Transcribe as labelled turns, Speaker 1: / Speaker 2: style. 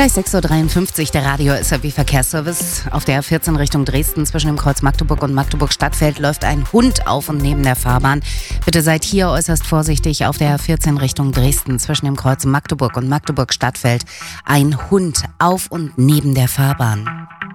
Speaker 1: Gleich 6.53 Uhr, der Radio SRW Verkehrsservice. Auf der A14 Richtung Dresden zwischen dem Kreuz Magdeburg und Magdeburg-Stadtfeld läuft ein Hund auf und neben der Fahrbahn. Bitte seid hier äußerst vorsichtig. Auf der A14 Richtung Dresden zwischen dem Kreuz Magdeburg und Magdeburg-Stadtfeld ein Hund auf und neben der Fahrbahn.